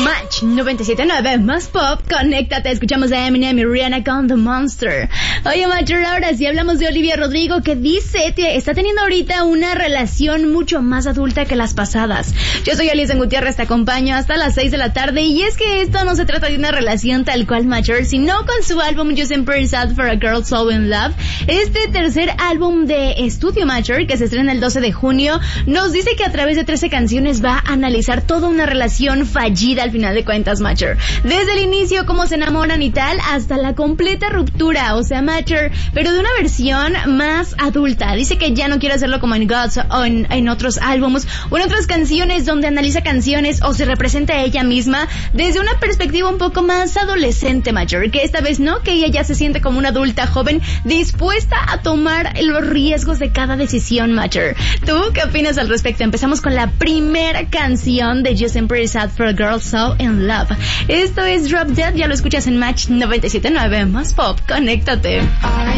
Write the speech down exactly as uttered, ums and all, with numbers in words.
Match noventa y siete punto nueve más pop, conéctate, escuchamos a Eminem y Rihanna con The Monster. Oye, Matcher, ahora sí hablamos de Olivia Rodrigo, que dice que está teniendo ahorita una relación mucho más adulta que las pasadas. Yo soy Alison Gutiérrez, te acompaño hasta las seis de la tarde, y es que esto no se trata de una relación tal cual, Matcher, sino con su álbum Just Simply Sad for a Girl So in Love. Este tercer álbum de estudio, Matcher, que se estrena el doce de junio, nos dice que a través de trece canciones va a analizar toda una relación fallida al final de cuentas, Matcher. Desde el inicio, cómo se enamoran y tal, hasta la completa ruptura, o sea, Matcher, pero de una versión más adulta. Dice que ya no quiere hacerlo como en Gods o en, en otros álbumes o en otras canciones donde analiza canciones o se representa a ella misma desde una perspectiva un poco más adolescente, Matcher, que esta vez no, que ella ya se siente como una adulta joven dispuesta a tomar los riesgos de cada decisión, Matcher. ¿Tú qué opinas al respecto? Empezamos con la primera canción de Just Simply Sad for a Girl So in Love. Esto es Drop Dead, ya lo escuchas en Match noventa y siete punto nueve más pop, conéctate.